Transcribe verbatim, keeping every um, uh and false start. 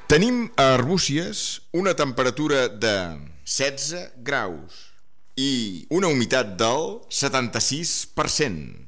Tenim a Arbúcies una temperatura de setze graus i una humitat del setanta-sis per cent.